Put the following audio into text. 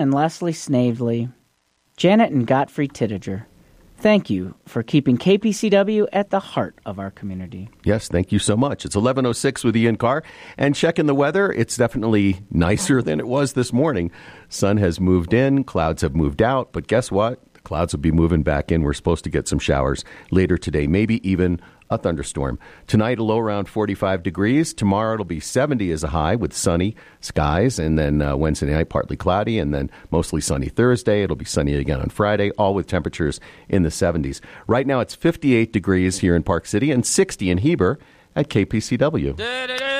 and Leslie Snavely. Janet and Godfrey Tittiger. Thank you for keeping KPCW at the heart of our community. Yes, thank you so much. It's 11:06 with Ian Carr. And checking the weather, it's definitely nicer than it was this morning. Sun has moved in, clouds have moved out, but guess what? The clouds will be moving back in. We're supposed to get some showers later today, maybe even a thunderstorm. Tonight, a low around 45 degrees. Tomorrow, it'll be 70 as a high with sunny skies. And then Wednesday night, partly cloudy. And then mostly sunny Thursday. It'll be sunny again on Friday, all with temperatures in the 70s. Right now, it's 58 degrees here in Park City and 60 in Heber at KPCW.